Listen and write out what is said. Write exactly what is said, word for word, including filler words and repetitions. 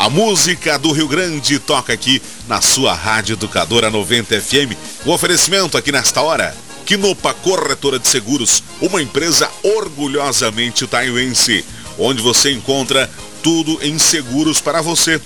A música do Rio Grande toca aqui na sua Rádio Educadora noventa F M. O oferecimento aqui nesta hora, Quinopa Corretora de Seguros, uma empresa orgulhosamente taiuense, onde você encontra tudo em seguros para você.